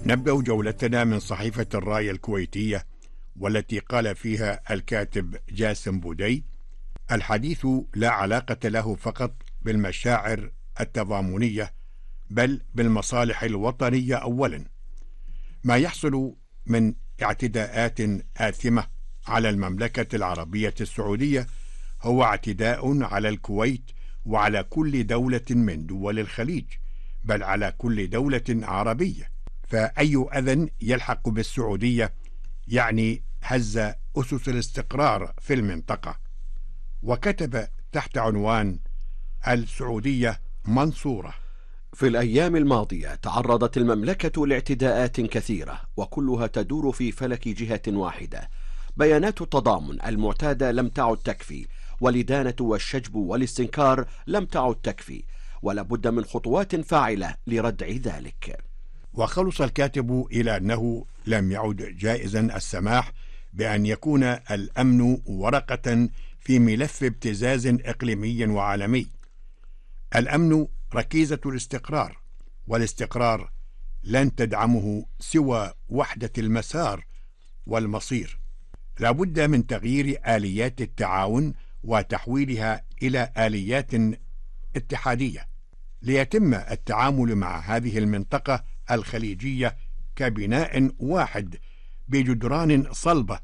نبدأ جولتنا من صحيفة الراية الكويتية، والتي قال فيها الكاتب جاسم بودي: الحديث لا علاقة له فقط بالمشاعر التضامنية، بل بالمصالح الوطنية أولا. ما يحصل من اعتداءات آثمة على المملكة العربية السعودية هو اعتداء على الكويت وعلى كل دولة من دول الخليج، بل على كل دولة عربية. فأي أذى يلحق بالسعودية يعني هز أسس الاستقرار في المنطقة. وكتب تحت عنوان: السعودية منصورة. في الأيام الماضية تعرضت المملكة لاعتداءات كثيرة، وكلها تدور في فلك جهة واحدة. بيانات التضامن المعتادة لم تعد تكفي، والإدانة والشجب والاستنكار لم تعد تكفي، ولا بد من خطوات فاعلة لردع ذلك. وخلص الكاتب إلى أنه لم يعد جائزا السماح بأن يكون الأمن ورقة في ملف ابتزاز إقليمي وعالمي. الأمن ركيزة الاستقرار، والاستقرار لن تدعمه سوى وحدة المسار والمصير. لا بد من تغيير آليات التعاون وتحويلها إلى آليات اتحادية، ليتم التعامل مع هذه المنطقة الخليجية كبناء واحد بجدران صلبة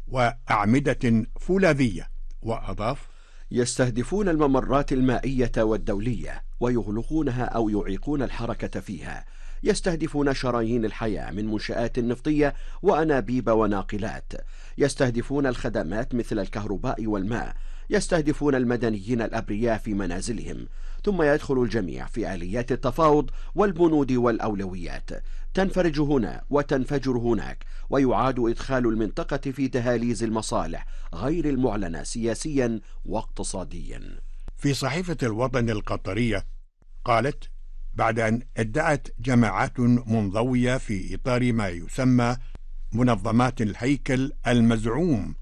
وأعمدة فولاذية. وأضاف: يستهدفون الممرات المائية والدولية ويغلقونها أو يعيقون الحركة فيها. يستهدفون شرايين الحياة من منشآت نفطية وأنابيب وناقلات. يستهدفون الخدمات مثل الكهرباء والماء. يستهدفون المدنيين الأبرياء في منازلهم. ثم يدخل الجميع في آليات التفاوض والبنود والأولويات. تنفرج هنا وتنفجر هناك، ويعاد إدخال المنطقة في دهاليز المصالح غير المعلنة سياسيا واقتصاديا. في صحيفة الوطن القطرية قالت: بعد أن ادعت جماعات منضوية في إطار ما يسمى منظمات الهيكل المزعوم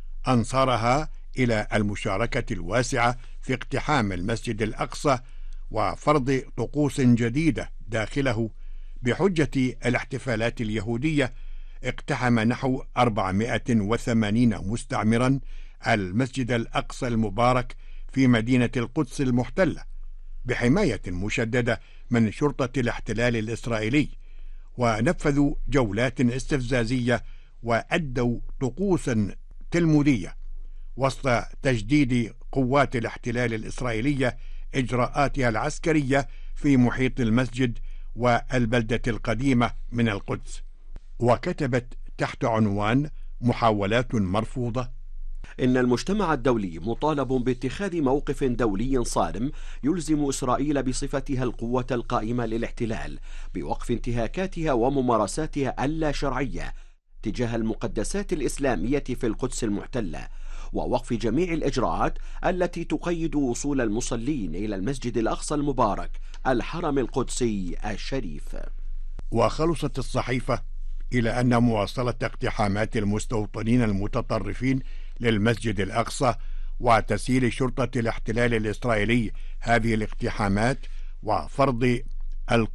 أنصارها إلى المشاركة الواسعة في اقتحام المسجد الأقصى وفرض طقوس جديدة داخله بحجة الاحتفالات اليهودية، اقتحم نحو 480 مستعمرا المسجد الأقصى المبارك في مدينة القدس المحتلة بحماية مشددة من شرطة الاحتلال الإسرائيلي، ونفذوا جولات استفزازية وأدوا طقوسا تلمودية، وسط تجديد قوات الاحتلال الإسرائيلية إجراءاتها العسكرية في محيط المسجد والبلدة القديمة من القدس. وكتبت تحت عنوان: محاولات مرفوضة. إن المجتمع الدولي مطالب باتخاذ موقف دولي صارم يلزم إسرائيل بصفتها القوة القائمة للاحتلال بوقف انتهاكاتها وممارساتها اللا شرعية تجاه المقدسات الإسلامية في القدس المحتلة، ووقف جميع الإجراءات التي تقيد وصول المصلين إلى المسجد الأقصى المبارك الحرم القدسي الشريف. وخلصت الصحيفة إلى أن مواصلة اقتحامات المستوطنين المتطرفين للمسجد الأقصى وتسيير شرطة الاحتلال الإسرائيلي هذه الاقتحامات وفرض